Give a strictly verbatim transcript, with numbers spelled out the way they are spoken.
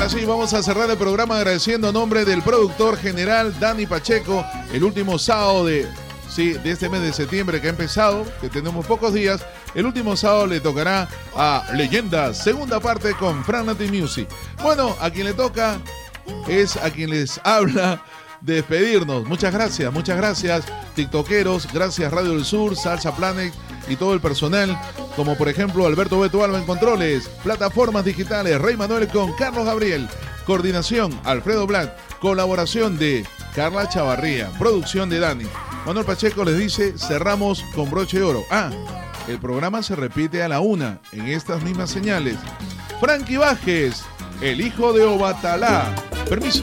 sí, vamos a cerrar el programa agradeciendo a nombre del productor general Dani Pacheco, el último sábado de, sí, de este mes de septiembre que ha empezado, que tenemos pocos días. El último sábado le tocará a Leyendas, segunda parte con Fran Nati Music. Bueno, a quien le toca es a quien les habla de despedirnos. Muchas gracias, muchas gracias, tiktokeros, gracias Radio del Sur, Salsa Planet y todo el personal, como por ejemplo Alberto Beto Alba en controles, plataformas digitales, Rey Manuel con Carlos Gabriel, coordinación Alfredo Black, colaboración de Carla Chavarría, producción de Dani. Manuel Pacheco les dice, cerramos con broche de oro. Ah, el programa se repite a la una, en estas mismas señales. Frankie Vázquez, el hijo de Obatalá. Permiso.